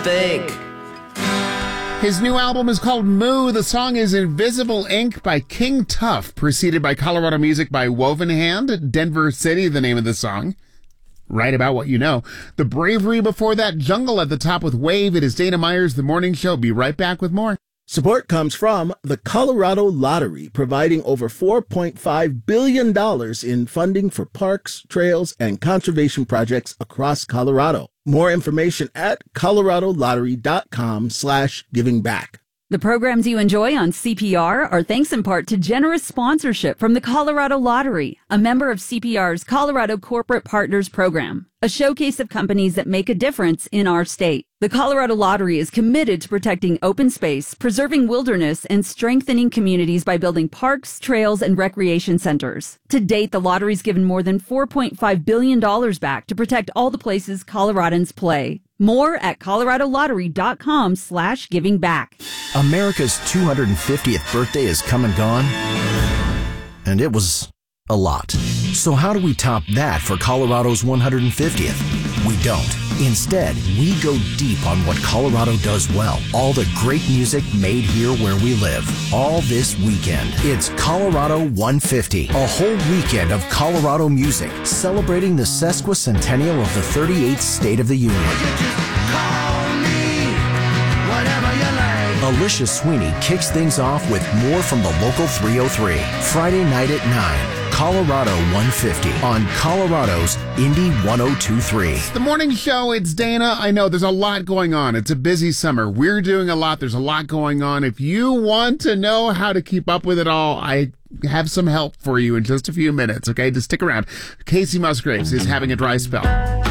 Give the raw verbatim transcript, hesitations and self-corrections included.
think. His new album is called Moo. The song is Invisible Ink by King Tuff, preceded by Colorado Music by Woven Hand. Denver City, the name of the song. Right about what you know. The Bravery before that, Jungle at the top with Wave. It is Dana Myers, The Morning Show. Be right back with more. Support comes from the Colorado Lottery, providing over four point five billion dollars in funding for parks, trails, and conservation projects across Colorado. More information at coloradolottery.com slash giving back. The programs you enjoy on C P R are thanks in part to generous sponsorship from the Colorado Lottery, a member of C P R's Colorado Corporate Partners Program, a showcase of companies that make a difference in our state. The Colorado Lottery is committed to protecting open space, preserving wilderness, and strengthening communities by building parks, trails, and recreation centers. To date, the lottery's given more than four point five billion dollars back to protect all the places Coloradans play. More at coloradolottery.com slash giving back. America's two hundred fiftieth birthday has come and gone, and it was a lot. So how do we top that for Colorado's one hundred fiftieth? We don't. Instead, we go deep on what Colorado does well. All the great music made here where we live. All this weekend. It's Colorado one fifty. A whole weekend of Colorado music celebrating the sesquicentennial of the thirty-eighth State of the Union. Alicia Sweeney kicks things off with more from the local three oh three. Friday night at nine. Colorado one fifty on Colorado's Indy one oh two point three. The Morning Show, it's Dana. I know there's a lot going on. It's a busy summer. We're doing a lot. There's a lot going on. If you want to know how to keep up with it all, I have some help for you in just a few minutes, okay? Just stick around. Casey Musgraves is having a dry spell.